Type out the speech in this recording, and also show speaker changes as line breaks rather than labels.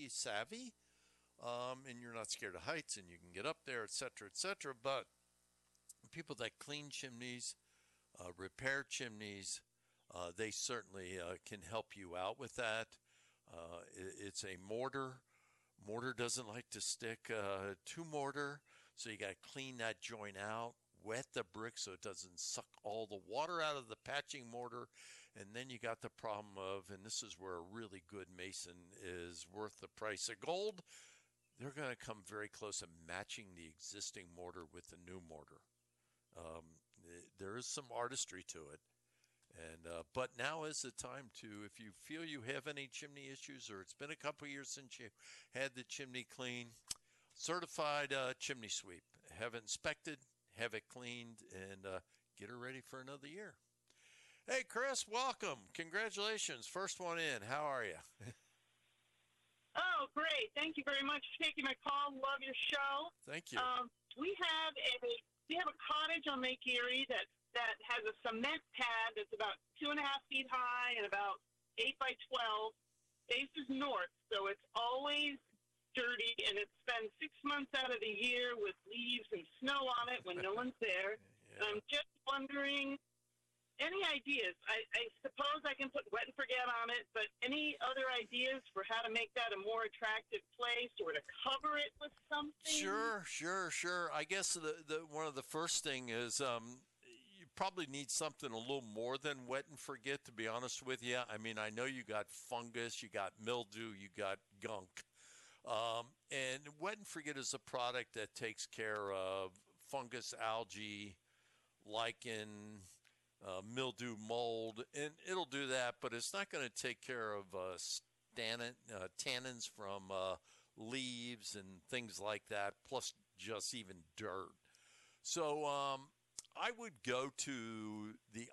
savvy, and you're not scared of heights, and you can get up there, et cetera, et cetera. But people that clean chimneys, repair chimneys, they certainly can help you out with that. It's a mortar. Mortar doesn't like to stick to mortar, so you got to clean that joint out, wet the brick so it doesn't suck all the water out of the patching mortar, and then you got the problem of, and this is where a really good mason is worth the price of gold, they're going to come very close to matching the existing mortar with the new mortar. There is some artistry to it. And but now is the time to, if you feel you have any chimney issues, or it's been a couple years since you had the chimney clean, certified chimney sweep. Have it inspected, have it cleaned, and get her ready for another year. Hey, Chris, welcome. Congratulations. First one in. How are you?
Oh, great. Thank you very much for taking my call. Love your show.
Thank you.
We have a cottage on Lake Erie that has a cement pad that's about 2.5 feet high and about 8 by 12. Faces north, so it's always dirty, and it spends 6 months out of the year with leaves and snow on it when no one's there.
Yeah.
And I'm just wondering, any ideas? I suppose I can put wet and forget on it, but any other ideas for how to make that a more attractive place, or to cover it with something?
Sure. I guess the one of the first thing is you probably need something a little more than wet and forget, to be honest with you. I mean, I know you got fungus, you got mildew, you got gunk. And wet and forget is a product that takes care of fungus, algae, lichen, mildew, mold, and it'll do that, but it's not going to take care of tannins from leaves and things like that, plus just even dirt. So I would go to the